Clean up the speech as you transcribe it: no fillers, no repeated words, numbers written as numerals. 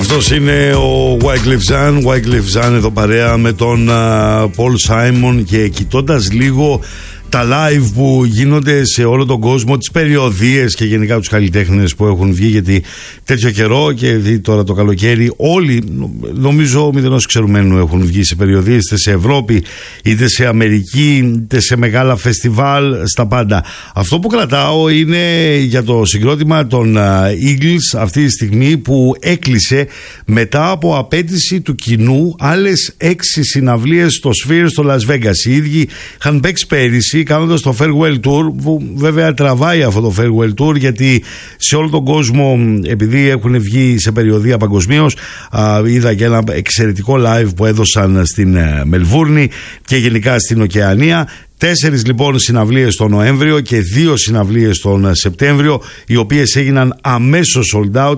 Αυτός είναι ο Wyclef Jean εδώ παρέα με τον Paul Simon, και κοιτώντας λίγο τα live που γίνονται σε όλο τον κόσμο, τις περιοδίες και γενικά τους καλλιτέχνες που έχουν βγει, γιατί τέτοιο καιρό και τώρα το καλοκαίρι όλοι, νομίζω μηδενός ξερουμένου, έχουν βγει σε περιοδίες, είτε σε Ευρώπη είτε σε Αμερική είτε σε μεγάλα φεστιβάλ, στα πάντα. Αυτό που κρατάω είναι για το συγκρότημα των Eagles αυτή τη στιγμή, που έκλεισε μετά από απέτηση του κοινού άλλες 6 συναυλίες στο Sphere στο Las Vegas. Οι ίδιοι είχαν παίξει πέρυσι κάνοντας το Farewell Tour, που βέβαια τραβάει αυτό το Farewell Tour, γιατί σε όλο τον κόσμο, επειδή έχουν βγει σε περιοδία παγκοσμίως, είδα και ένα εξαιρετικό live που έδωσαν στην Μελβούρνη και γενικά στην Οκεανία. 4 λοιπόν συναυλίες τον Νοέμβριο και 2 συναυλίες τον Σεπτέμβριο, οι οποίες έγιναν αμέσως sold out.